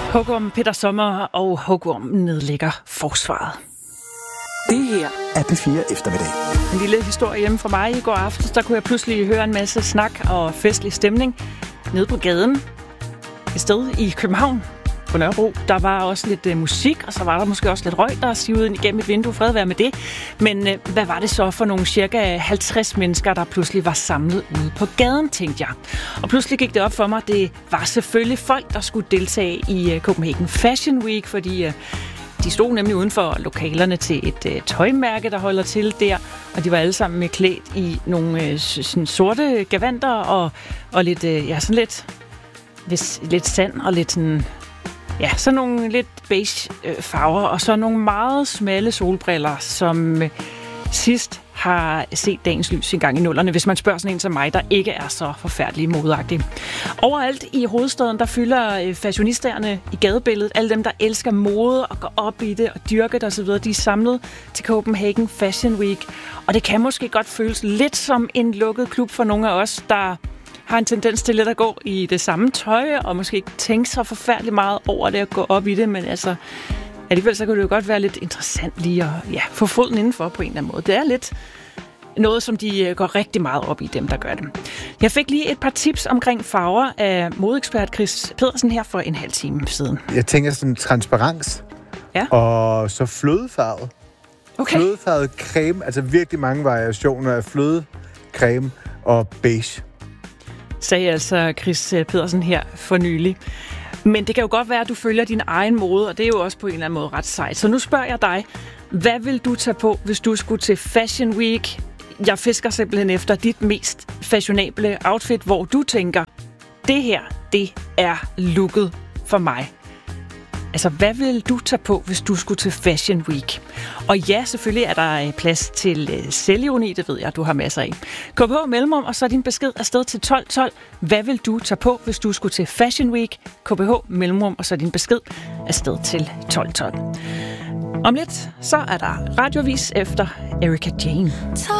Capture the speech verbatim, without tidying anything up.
Hugorm Peter Sommer og Hugorm nedlægger forsvaret. Det her er P fire eftermiddag. En lille historie hjemme fra mig i går aftes, der kunne jeg pludselig høre en masse snak og festlig stemning nede på gaden. Et sted i København på Nørrebro. Der var også lidt uh, musik, og så var der måske også lidt røg, der sivede ind igennem et vindue. Fred være med det. Men uh, hvad var det så for nogle cirka halvtreds mennesker, der pludselig var samlet ude på gaden, tænkte jeg. Og pludselig gik det op for mig, det var selvfølgelig folk, der skulle deltage i uh, Copenhagen Fashion Week, fordi uh, de stod nemlig uden for lokalerne til et uh, tøjmærke, der holder til der, og de var alle sammen med klædt i nogle uh, sådan sorte gavanter og, og lidt, uh, ja, sådan lidt, lidt, lidt sand og lidt sådan... Ja, så nogle lidt beige øh, farver, og så nogle meget smalle solbriller, som øh, sidst har set dagens lys en gang i nullerne, hvis man spørger sådan en som mig, der ikke er så forfærdelig modeagtig. Overalt i hovedstaden, der fylder øh, fashionisterne i gadebilledet, alle dem, der elsker mode og går op i det og dyrker det osv., de er samlet til Copenhagen Fashion Week. Og det kan måske godt føles lidt som en lukket klub for nogle af os, der har en tendens til lidt at gå i det samme tøj, og måske ikke tænke så forfærdeligt meget over det at gå op i det, men altså alligevel så kan det jo godt være lidt interessant lige at ja, få foden indenfor på en eller anden måde. Det er lidt noget, som de går rigtig meget op i, dem der gør det. Jeg fik lige et par tips omkring farver af modeekspert Chris Pedersen her for en halv time siden. Jeg tænker sådan transparens, ja. Og så flødefarvet. Okay. Flødefarvet creme, altså virkelig mange variationer af flødecreme og beige. Sagde altså Chris Pedersen her for nylig. Men det kan jo godt være, at du følger din egen mode, og det er jo også på en eller anden måde ret sejt. Så nu spørger jeg dig, hvad vil du tage på, hvis du skulle til Fashion Week? Jeg fisker simpelthen efter dit mest fashionable outfit, hvor du tænker, det her, det er looket for mig. Altså, hvad vil du tage på, hvis du skulle til Fashion Week? Og ja, selvfølgelig er der plads til selvironi, det ved jeg, du har masser af. K B H Mellemrum, og så din besked afsted til tolv tolv. Hvad vil du tage på, hvis du skulle til Fashion Week? K B H Mellemrum, og så din besked afsted til tolv tolv. Om lidt, så er der radioavis efter Erika Jane.